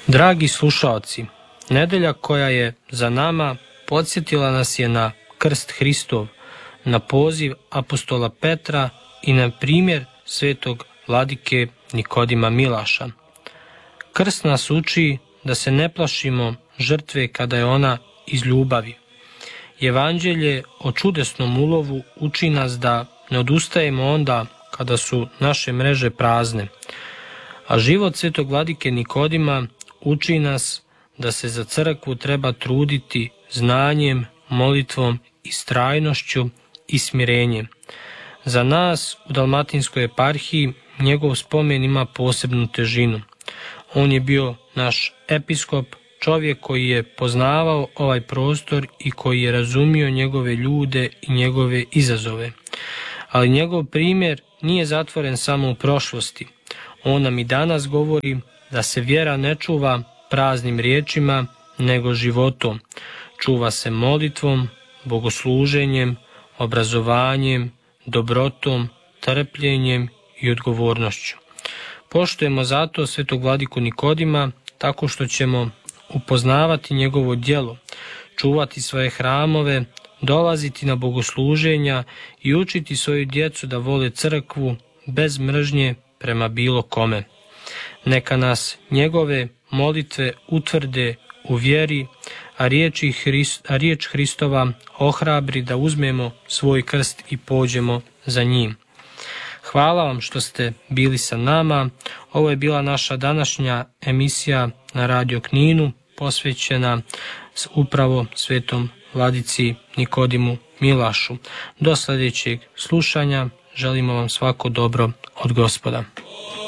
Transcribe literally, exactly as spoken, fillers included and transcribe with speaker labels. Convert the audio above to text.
Speaker 1: Dragi slušalci, nedelja koja je za nama podsjetila nas je na krst Hristov, na poziv apostola Petra i na primjer svetog vladike Nikodima Milaša. Krst nas uči da se ne plašimo žrtve kada je ona iz ljubavi. Evanđelje o čudesnom ulovu uči nas da ne odustajemo onda kada su naše mreže prazne, a život svetog vladike Nikodima uči nas da se za crkvu treba truditi znanjem, molitvom, istrajnošću i smirenjem. Za nas u Dalmatinskoj eparhiji njegov spomen ima posebnu težinu. On je bio naš episkop, čovjek koji je poznavao ovaj prostor i koji je razumio njegove ljude i njegove izazove. Ali njegov primjer nije zatvoren samo u prošlosti. On nam i danas govori da se vjera ne čuva praznim riječima, nego životom. Čuva se molitvom, bogosluženjem, obrazovanjem, dobrotom, trpljenjem i odgovornošću. Poštujemo zato svetog vladiku Nikodima tako što ćemo upoznavati njegovo djelo, čuvati svoje hramove, dolaziti na bogosluženja i učiti svoju djecu da vole crkvu bez mržnje prema bilo kome. Neka nas njegove molitve utvrde u vjeri, a riječ, Hrist, a riječ Hristova ohrabri da uzmemo svoj krst i pođemo za njim. Hvala vam što ste bili sa nama. Ovo je bila naša današnja emisija na Radio Kninu, posvećena upravo svetom vladici Nikodimu Milašu. Do sljedećeg slušanja želimo vam svako dobro od Gospoda.